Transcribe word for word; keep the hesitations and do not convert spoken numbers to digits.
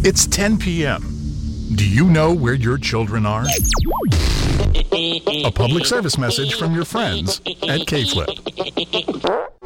It's ten p.m. Do you know where your children are? A public service message from your friends at K-Flip.